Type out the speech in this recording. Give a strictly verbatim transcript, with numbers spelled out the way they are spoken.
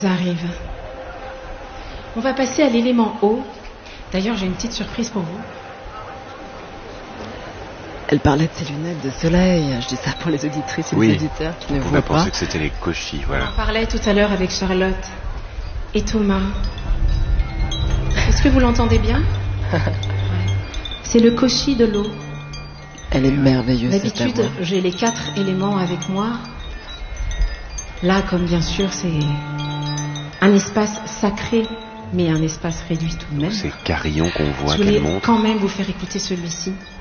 arrive. On va passer à l'élément eau. D'ailleurs, j'ai une petite surprise pour vous. Elle parlait de ses lunettes de soleil. Je dis ça pour les auditrices et oui. les auditeurs qui ne On voient pouvait penser pas. que c'était les cochis, voilà. On en parlait tout à l'heure avec Charlotte et Thomas. Est-ce que vous l'entendez bien? Ouais. C'est le cochi de l'eau. Elle est merveilleuse. D'habitude, cette voix. j'ai les quatre éléments avec moi. Là, comme bien sûr, c'est un espace sacré, mais un espace réduit tout de même. C'est Carillon qu'on voit Je voulais qu'elle montre. quand même vous faire écouter celui-ci.